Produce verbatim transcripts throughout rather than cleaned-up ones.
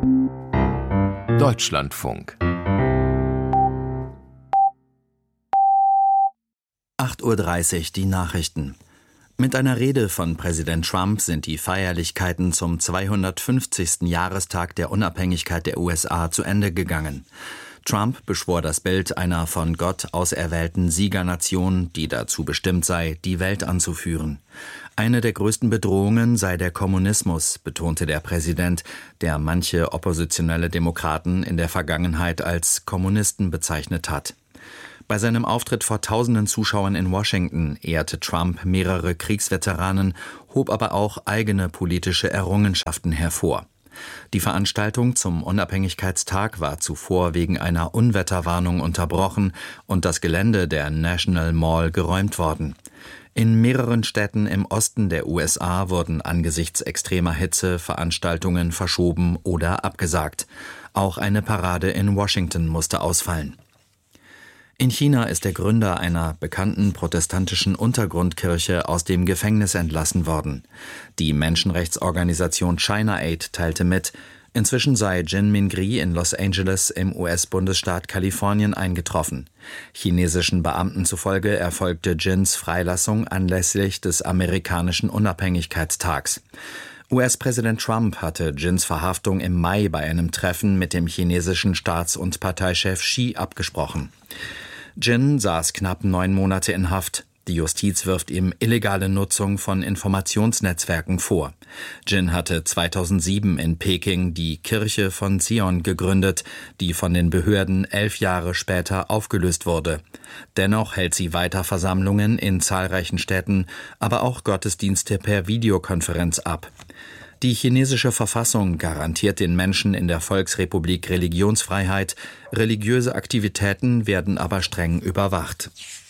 Deutschlandfunk. acht Uhr dreißig, die Nachrichten. Mit einer Rede von Präsident Trump sind die Feierlichkeiten zum zweihundertfünfzigsten Jahrestag der Unabhängigkeit der U S A zu Ende gegangen. Trump beschwor das Bild einer von Gott auserwählten Siegernation, die dazu bestimmt sei, die Welt anzuführen. Eine der größten Bedrohungen sei der Kommunismus, betonte der Präsident, der manche oppositionelle Demokraten in der Vergangenheit als Kommunisten bezeichnet hat. Bei seinem Auftritt vor tausenden Zuschauern in Washington ehrte Trump mehrere Kriegsveteranen, hob aber auch eigene politische Errungenschaften hervor. Die Veranstaltung zum Unabhängigkeitstag war zuvor wegen einer Unwetterwarnung unterbrochen und das Gelände der National Mall geräumt worden. In mehreren Städten im Osten der U S A wurden angesichts extremer Hitze Veranstaltungen verschoben oder abgesagt. Auch eine Parade in Washington musste ausfallen. In China ist der Gründer einer bekannten protestantischen Untergrundkirche aus dem Gefängnis entlassen worden. Die Menschenrechtsorganisation China Aid teilte mit, inzwischen sei Jin Mingri in Los Angeles im U S-Bundesstaat Kalifornien eingetroffen. Chinesischen Beamten zufolge erfolgte Jins Freilassung anlässlich des amerikanischen Unabhängigkeitstags. U S-Präsident Trump hatte Jins Verhaftung im Mai bei einem Treffen mit dem chinesischen Staats- und Parteichef Xi abgesprochen. Jin saß knapp neun Monate in Haft. Die Justiz wirft ihm illegale Nutzung von Informationsnetzwerken vor. Jin hatte zweitausendsieben in Peking die Kirche von Zion gegründet, die von den Behörden elf Jahre später aufgelöst wurde. Dennoch hält sie weiter Versammlungen in zahlreichen Städten, aber auch Gottesdienste per Videokonferenz ab. Die chinesische Verfassung garantiert den Menschen in der Volksrepublik Religionsfreiheit, religiöse Aktivitäten werden aber streng überwacht.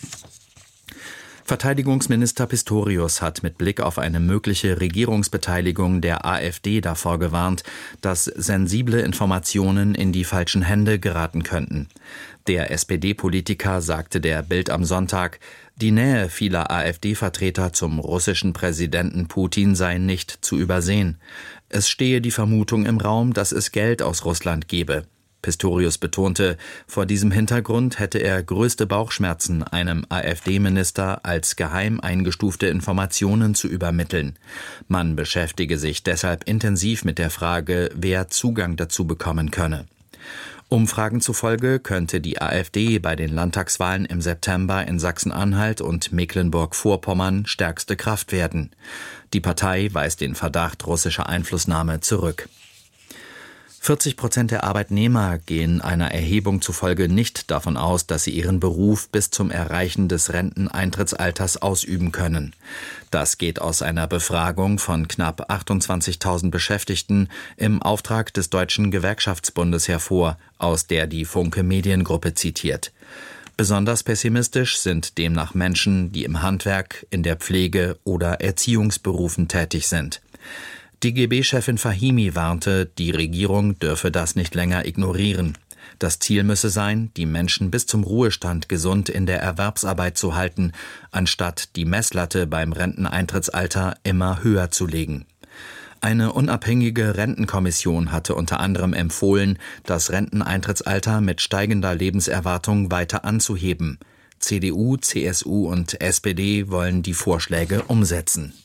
Verteidigungsminister Pistorius hat mit Blick auf eine mögliche Regierungsbeteiligung der AfD davor gewarnt, dass sensible Informationen in die falschen Hände geraten könnten. Der S P D-Politiker sagte der Bild am Sonntag, die Nähe vieler AfD-Vertreter zum russischen Präsidenten Putin sei nicht zu übersehen. Es stehe die Vermutung im Raum, dass es Geld aus Russland gebe. Pistorius betonte, vor diesem Hintergrund hätte er größte Bauchschmerzen, einem AfD-Minister als geheim eingestufte Informationen zu übermitteln. Man beschäftige sich deshalb intensiv mit der Frage, wer Zugang dazu bekommen könne. Umfragen zufolge könnte die AfD bei den Landtagswahlen im September in Sachsen-Anhalt und Mecklenburg-Vorpommern stärkste Kraft werden. Die Partei weist den Verdacht russischer Einflussnahme zurück. vierzig Prozent der Arbeitnehmer gehen einer Erhebung zufolge nicht davon aus, dass sie ihren Beruf bis zum Erreichen des Renteneintrittsalters ausüben können. Das geht aus einer Befragung von knapp achtundzwanzigtausend Beschäftigten im Auftrag des Deutschen Gewerkschaftsbundes hervor, aus der die Funke Mediengruppe zitiert. Besonders pessimistisch sind demnach Menschen, die im Handwerk, in der Pflege oder Erziehungsberufen tätig sind. D G B-Chefin Fahimi warnte, die Regierung dürfe das nicht länger ignorieren. Das Ziel müsse sein, die Menschen bis zum Ruhestand gesund in der Erwerbsarbeit zu halten, anstatt die Messlatte beim Renteneintrittsalter immer höher zu legen. Eine unabhängige Rentenkommission hatte unter anderem empfohlen, das Renteneintrittsalter mit steigender Lebenserwartung weiter anzuheben. C D U, C S U und S P D wollen die Vorschläge umsetzen.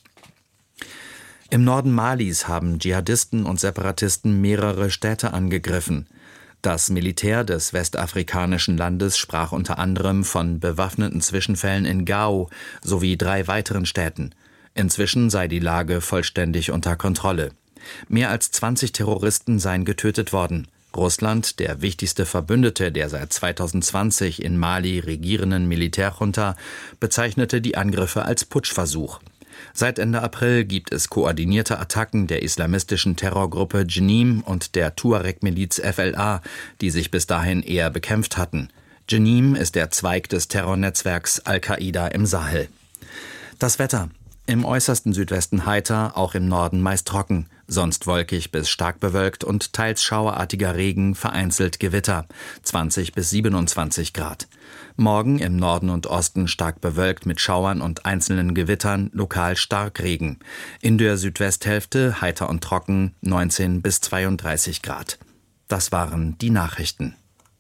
Im Norden Malis haben Dschihadisten und Separatisten mehrere Städte angegriffen. Das Militär des westafrikanischen Landes sprach unter anderem von bewaffneten Zwischenfällen in Gao sowie drei weiteren Städten. Inzwischen sei die Lage vollständig unter Kontrolle. Mehr als zwanzig Terroristen seien getötet worden. Russland, der wichtigste Verbündete der seit zweitausendzwanzig in Mali regierenden Militärjunta, bezeichnete die Angriffe als Putschversuch. Seit Ende April gibt es koordinierte Attacken der islamistischen Terrorgruppe Jenim und der Tuareg-Miliz F L A, die sich bis dahin eher bekämpft hatten. Jenim ist der Zweig des Terrornetzwerks Al-Qaida im Sahel. Das Wetter. Im äußersten Südwesten heiter, auch im Norden meist trocken, sonst wolkig bis stark bewölkt und teils schauerartiger Regen, vereinzelt Gewitter, zwanzig bis siebenundzwanzig Grad. Morgen im Norden und Osten stark bewölkt mit Schauern und einzelnen Gewittern, lokal Starkregen. In der Südwesthälfte heiter und trocken, neunzehn bis zweiunddreißig Grad. Das waren die Nachrichten.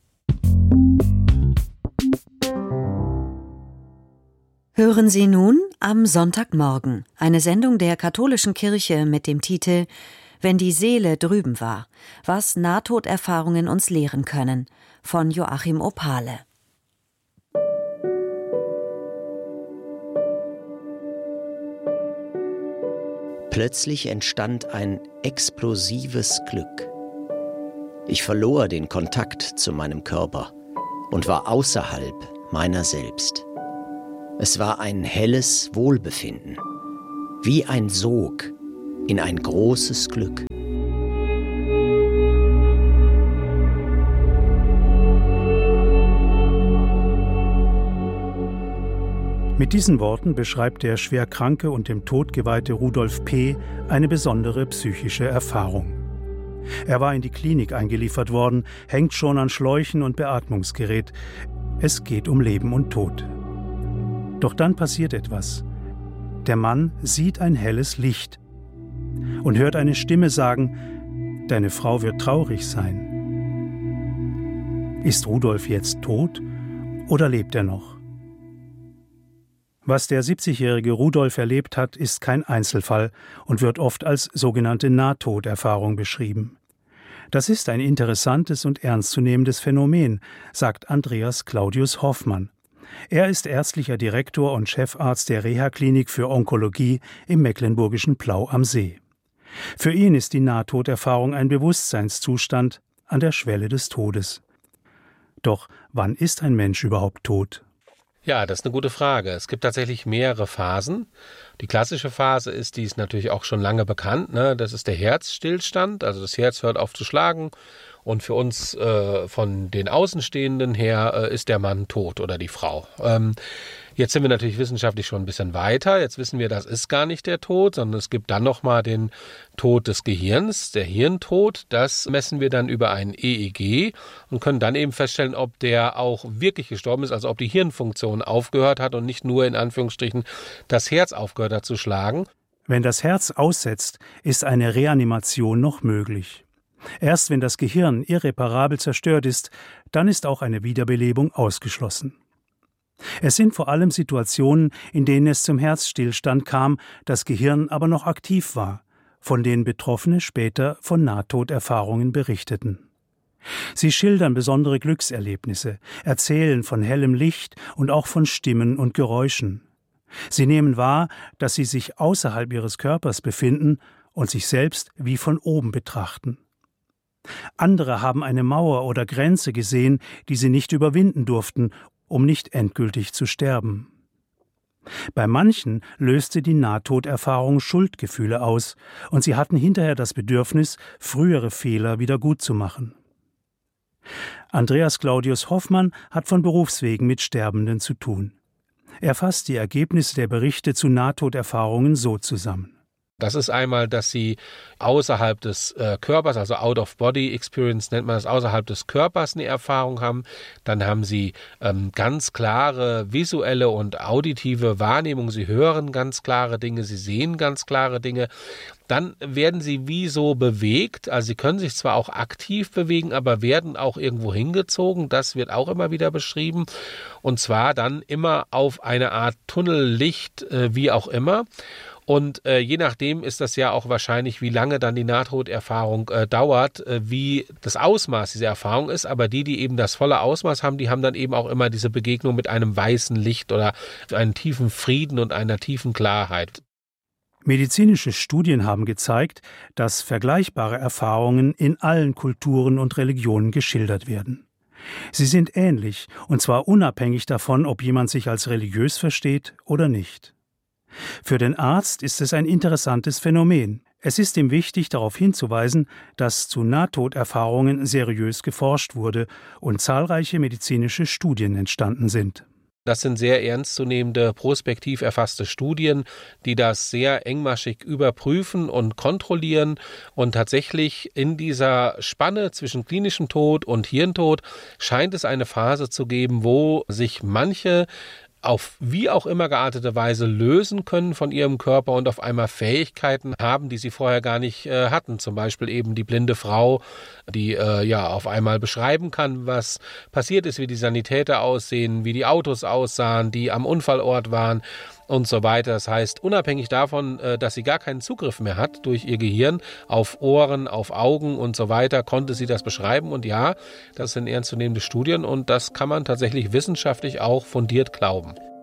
Hören Sie nun am Sonntagmorgen eine Sendung der katholischen Kirche mit dem Titel »Wenn die Seele drüben war, was Nahtoderfahrungen uns lehren können« von Joachim Opale. Plötzlich entstand ein explosives Glück. Ich verlor den Kontakt zu meinem Körper und war außerhalb meiner selbst. Es war ein helles Wohlbefinden, wie ein Sog in ein großes Glück. Mit diesen Worten beschreibt der schwerkranke und dem Tod geweihte Rudolf P. eine besondere psychische Erfahrung. Er war in die Klinik eingeliefert worden, hängt schon an Schläuchen und Beatmungsgerät. Es geht um Leben und Tod. Doch dann passiert etwas. Der Mann sieht ein helles Licht und hört eine Stimme sagen: »Deine Frau wird traurig sein.« Ist Rudolf jetzt tot oder lebt er noch? Was der siebzigjährige Rudolf erlebt hat, ist kein Einzelfall und wird oft als sogenannte Nahtoderfahrung beschrieben. Das ist ein interessantes und ernstzunehmendes Phänomen, sagt Andreas Claudius Hoffmann. Er ist ärztlicher Direktor und Chefarzt der Reha-Klinik für Onkologie im mecklenburgischen Plau am See. Für ihn ist die Nahtoderfahrung ein Bewusstseinszustand an der Schwelle des Todes. Doch wann ist ein Mensch überhaupt tot? Ja, das ist eine gute Frage. Es gibt tatsächlich mehrere Phasen. Die klassische Phase ist, die ist natürlich auch schon lange bekannt, ne? Das ist der Herzstillstand, also das Herz hört auf zu schlagen. Und für uns äh, von den Außenstehenden her äh, ist der Mann tot oder die Frau. Ähm, jetzt sind wir natürlich wissenschaftlich schon ein bisschen weiter. Jetzt wissen wir, das ist gar nicht der Tod, sondern es gibt dann nochmal den Tod des Gehirns, der Hirntod. Das messen wir dann über ein E E G und können dann eben feststellen, ob der auch wirklich gestorben ist, also ob die Hirnfunktion aufgehört hat und nicht nur in Anführungsstrichen das Herz aufgehört hat zu schlagen. Wenn das Herz aussetzt, ist eine Reanimation noch möglich. Erst wenn das Gehirn irreparabel zerstört ist, dann ist auch eine Wiederbelebung ausgeschlossen. Es sind vor allem Situationen, in denen es zum Herzstillstand kam, das Gehirn aber noch aktiv war, von denen Betroffene später von Nahtoderfahrungen berichteten. Sie schildern besondere Glückserlebnisse, erzählen von hellem Licht und auch von Stimmen und Geräuschen. Sie nehmen wahr, dass sie sich außerhalb ihres Körpers befinden und sich selbst wie von oben betrachten. Andere haben eine Mauer oder Grenze gesehen, die sie nicht überwinden durften, um nicht endgültig zu sterben. Bei manchen löste die Nahtoderfahrung Schuldgefühle aus, und sie hatten hinterher das Bedürfnis, frühere Fehler wieder gutzumachen. Andreas Claudius Hoffmann hat von Berufswegen mit Sterbenden zu tun. Er fasst die Ergebnisse der Berichte zu Nahtoderfahrungen so zusammen. Das ist einmal, dass sie außerhalb des äh, Körpers, also Out-of-Body-Experience nennt man das, außerhalb des Körpers eine Erfahrung haben. Dann haben sie ähm, ganz klare visuelle und auditive Wahrnehmung. Sie hören ganz klare Dinge, sie sehen ganz klare Dinge. Dann werden sie wie so bewegt. Also sie können sich zwar auch aktiv bewegen, aber werden auch irgendwo hingezogen. Das wird auch immer wieder beschrieben. Und zwar dann immer auf eine Art Tunnellicht, äh, wie auch immer. Und äh, je nachdem ist das ja auch wahrscheinlich, wie lange dann die Nahtoderfahrung äh, dauert, äh, wie das Ausmaß dieser Erfahrung ist. Aber die, die eben das volle Ausmaß haben, die haben dann eben auch immer diese Begegnung mit einem weißen Licht oder einem tiefen Frieden und einer tiefen Klarheit. Medizinische Studien haben gezeigt, dass vergleichbare Erfahrungen in allen Kulturen und Religionen geschildert werden. Sie sind ähnlich, und zwar unabhängig davon, ob jemand sich als religiös versteht oder nicht. Für den Arzt ist es ein interessantes Phänomen. Es ist ihm wichtig, darauf hinzuweisen, dass zu Nahtoderfahrungen seriös geforscht wurde und zahlreiche medizinische Studien entstanden sind. Das sind sehr ernstzunehmende, prospektiv erfasste Studien, die das sehr engmaschig überprüfen und kontrollieren. Und tatsächlich in dieser Spanne zwischen klinischem Tod und Hirntod scheint es eine Phase zu geben, wo sich manche auf wie auch immer geartete Weise lösen können von ihrem Körper und auf einmal Fähigkeiten haben, die sie vorher gar nicht äh, hatten. Zum Beispiel eben die blinde Frau, die äh, ja auf einmal beschreiben kann, was passiert ist, wie die Sanitäter aussehen, wie die Autos aussahen, die am Unfallort waren und so weiter. Das heißt, unabhängig davon, äh, dass sie gar keinen Zugriff mehr hat durch ihr Gehirn auf Ohren, auf Augen und so weiter, konnte sie das beschreiben. Und ja, das sind ernstzunehmende Studien und das kann man tatsächlich wissenschaftlich auch fundiert glauben.